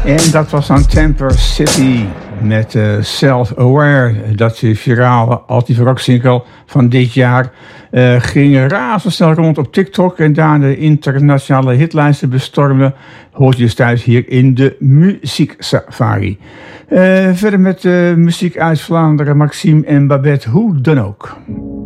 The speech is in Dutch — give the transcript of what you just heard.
En dat was dan Temper City met Self-Aware. Dat virale anti-rock single van dit jaar ging razendsnel rond op TikTok en daarna de internationale hitlijsten bestormde. Hoort je dus thuis hier in de Muziek Safari. Verder met muziek uit Vlaanderen, Maxime en Babette, hoe dan ook.